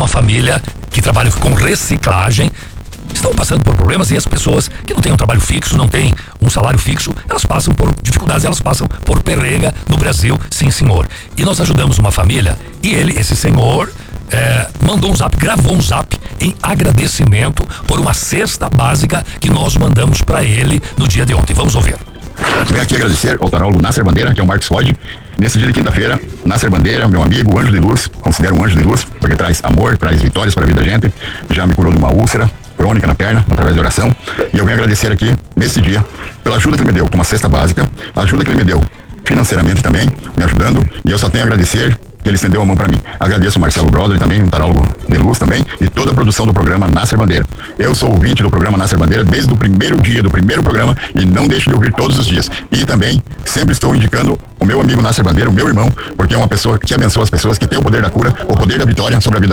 uma família que trabalha com reciclagem, estão passando por problemas, e as pessoas que não têm um trabalho fixo, não têm um salário fixo, elas passam por dificuldades, elas passam por perrega no Brasil, sim senhor. E nós ajudamos uma família, e esse senhor mandou um zap, gravou um zap em agradecimento por uma cesta básica que nós mandamos para ele no dia de ontem. Vamos ouvir. Venho aqui agradecer ao tarólogo Nasser Bandeira, que é o Marcos Floyd. Nesse dia de quinta-feira, Nasser Bandeira, meu amigo, anjo de luz, considero um anjo de luz, porque traz amor, traz vitórias para a vida da gente. Já me curou de uma úlcera crônica na perna, através de oração. E eu venho agradecer aqui, nesse dia, pela ajuda que ele me deu com uma cesta básica, a ajuda que ele me deu financeiramente também, me ajudando. E eu só tenho a agradecer que ele estendeu a mão para mim. Agradeço o Marcelo Brodler também, um tarólogo de luz também, e toda a produção do programa Nasser Bandeira. Eu sou ouvinte do programa Nasser Bandeira desde o primeiro dia do primeiro programa e não deixo de ouvir todos os dias. E também sempre estou indicando o meu amigo Nasser Bandeira, o meu irmão, porque é uma pessoa que abençoa as pessoas, que tem o poder da cura, o poder da vitória sobre a vida